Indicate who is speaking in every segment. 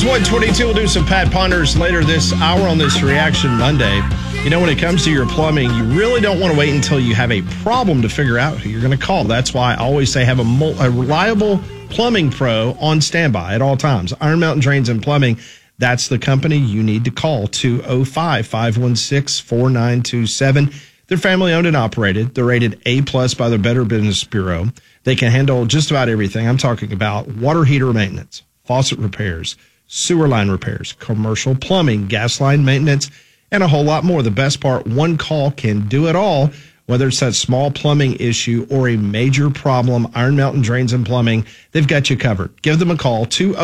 Speaker 1: 122. We'll do some Pat Ponders later this hour on this Reaction Monday. You know, when it comes to your plumbing, you really don't want to wait until you have a problem to figure out who you're going to call. That's why I always say have a reliable plumbing pro on standby at all times. Iron Mountain Drains and Plumbing, that's the company you need to call. 205-516-4927. They're family owned and operated. They're rated A+ by the Better Business Bureau. They can handle just about everything. I'm talking about water heater maintenance, faucet repairs, sewer line repairs, commercial plumbing, gas line maintenance, and a whole lot more. The best part, one call can do it all. Whether it's that small plumbing issue or a major problem, Iron Mountain Drains and Plumbing, they've got you covered. Give them a call,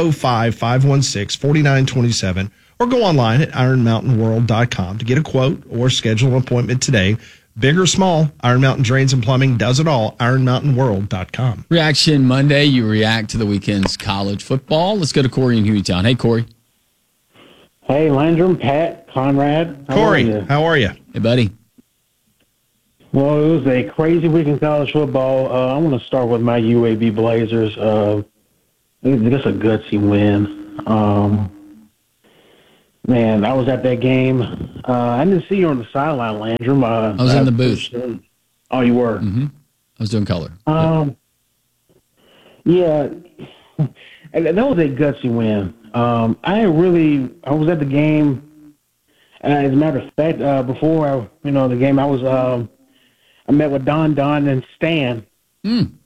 Speaker 1: 205-516-4927, or go online at ironmountainworld.com to get a quote or schedule an appointment today. Big or small, Iron Mountain Drains and Plumbing does it all. ironmountainworld.com.
Speaker 2: Reaction Monday, you react to the weekend's college football. Let's go to Corey in Hueytown. Hey, Corey.
Speaker 3: Hey, Landrum, Pat, Conrad.
Speaker 1: Corey, how are you?
Speaker 2: Hey, buddy.
Speaker 3: Well, it was a crazy week in college football. I want to start with my UAB Blazers. It's a gutsy win. Man, I was at that game. I didn't see you on the sideline, Landrum.
Speaker 2: I was in the booth.
Speaker 3: Oh, you were?
Speaker 2: Mm-hmm. I was doing color.
Speaker 3: Yeah, and that was a gutsy win. I was at the game. As a matter of fact, before the game, I met with Don and Stan, and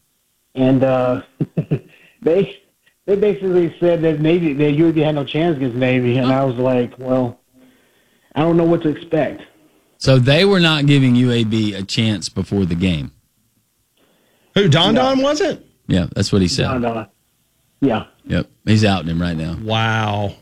Speaker 3: they basically said that UAB had no chance against Navy, and I was like, well, I don't know what to expect.
Speaker 2: So they were not giving UAB a chance before the game.
Speaker 1: Who, Don was it?
Speaker 2: Yeah, that's what he said.
Speaker 3: Don. Yeah.
Speaker 2: Yep, he's outing him right now.
Speaker 1: Wow.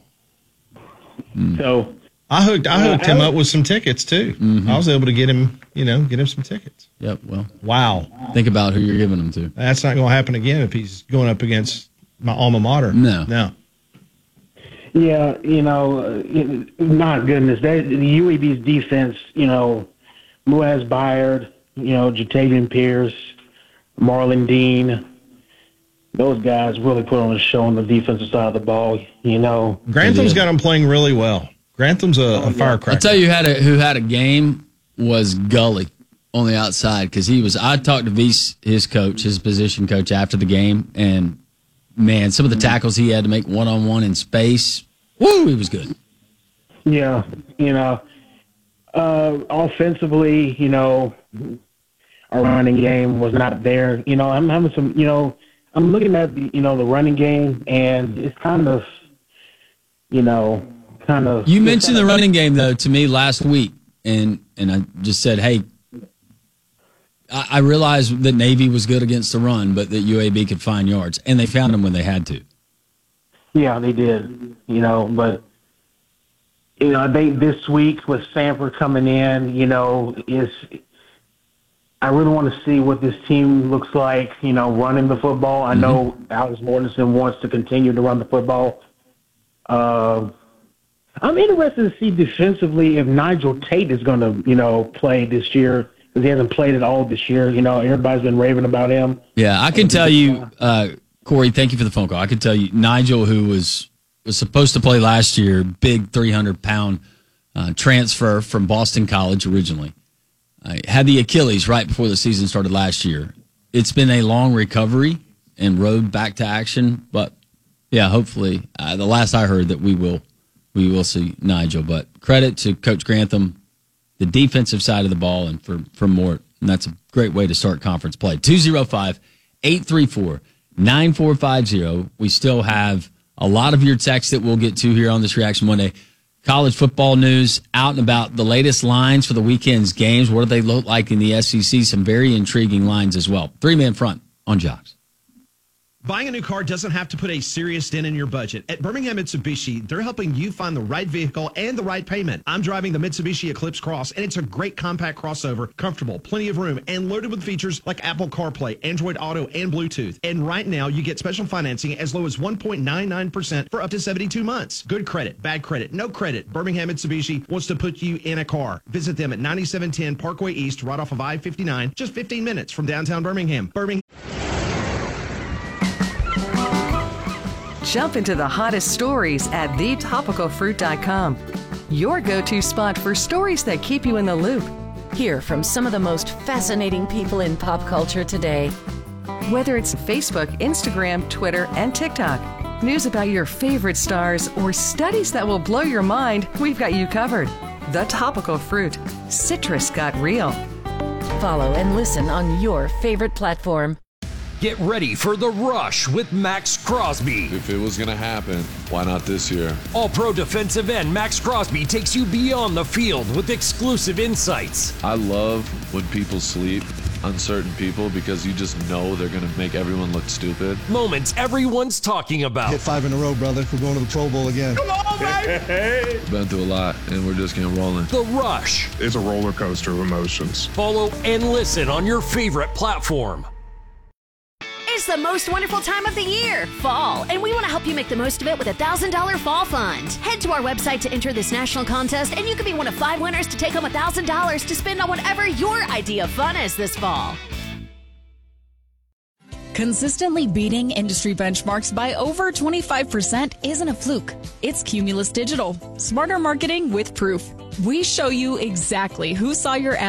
Speaker 3: So
Speaker 1: I hooked him up with some tickets too. Mm-hmm. I was able to get him some tickets.
Speaker 2: Yep. Well,
Speaker 1: wow.
Speaker 2: Think about who you're giving them to.
Speaker 1: That's not going to happen again if he's going up against my alma mater.
Speaker 2: No.
Speaker 3: Yeah, not goodness. The UAB's defense, Muaz Byard, Jatavian Pierce, Marlon Dean, those guys really put on a show on the defensive side of the ball.
Speaker 1: Grantham's got them playing really well. Grantham's a firecracker.
Speaker 2: I'll tell you who had a game was Gully on the outside because I talked to his coach, his position coach after the game, and man, some of the tackles he had to make one-on-one in space, he was good.
Speaker 3: Yeah, offensively, our running game was not there. I'm having some, I'm looking at the running game, and it's kind of. You
Speaker 2: mentioned the running game though to me last week, and I just said, hey, I realized that Navy was good against the run, but that UAB could find yards, and they found them when they had to.
Speaker 3: Yeah, they did. But I think this week with Sanford coming in, I really want to see what this team looks like. Running the football. I know Alex Mortensen wants to continue to run the football. I'm interested to see defensively if Nigel Tate is going to, play this year because he hasn't played at all this year. Everybody's been raving about him.
Speaker 2: Yeah, I can tell you, Corey, thank you for the phone call. I can tell you, Nigel, who was supposed to play last year, big 300-pound transfer from Boston College originally, had the Achilles right before the season started last year. It's been a long recovery and road back to action, but yeah, hopefully, the last I heard that we will see Nigel. But credit to Coach Grantham, the defensive side of the ball, and for Mort. And that's a great way to start conference play. 205-834-9450. We still have a lot of your texts that we'll get to here on this Reaction Monday. College football news out and about the latest lines for the weekend's games. What do they look like in the SEC? Some very intriguing lines as well. 3-man front on Jocks.
Speaker 4: Buying a new car doesn't have to put a serious dent in your budget. At Birmingham Mitsubishi, they're helping you find the right vehicle and the right payment. I'm driving the Mitsubishi Eclipse Cross, and it's a great compact crossover, comfortable, plenty of room, and loaded with features like Apple CarPlay, Android Auto, and Bluetooth. And right now, you get special financing as low as 1.99% for up to 72 months. Good credit, bad credit, no credit. Birmingham Mitsubishi wants to put you in a car. Visit them at 9710 Parkway East, right off of I-59, just 15 minutes from downtown Birmingham.
Speaker 5: Jump into the hottest stories at thetopicalfruit.com. Your go-to spot for stories that keep you in the loop.
Speaker 6: Hear from some of the most fascinating people in pop culture today.
Speaker 5: Whether it's Facebook, Instagram, Twitter, and TikTok, news about your favorite stars, or studies that will blow your mind, we've got you covered. The Topical Fruit. Citrus got real.
Speaker 6: Follow and listen on your favorite platform.
Speaker 7: Get ready for The Rush with Max Crosby.
Speaker 8: If it was going to happen, why not this year?
Speaker 7: All-pro defensive end Max Crosby takes you beyond the field with exclusive insights.
Speaker 8: I love when people sleep, uncertain people, because you just know they're going to make everyone look stupid.
Speaker 7: Moments everyone's talking about.
Speaker 9: Hit 5 in a row, brother. We're going to the Pro Bowl again.
Speaker 7: Come on, baby!
Speaker 8: Been through a lot, and we're just getting rolling.
Speaker 7: The Rush.
Speaker 10: It's a roller coaster of emotions.
Speaker 7: Follow and listen on your favorite platform.
Speaker 11: It's the most wonderful time of the year, fall, and we want to help you make the most of it with a $1,000 fall fund. Head to our website to enter this national contest, and you could be one of 5 winners to take home $1,000 to spend on whatever your idea of fun is this fall.
Speaker 12: Consistently beating industry benchmarks by over 25% isn't a fluke. It's Cumulus Digital. Smarter marketing with proof. We show you exactly who saw your ad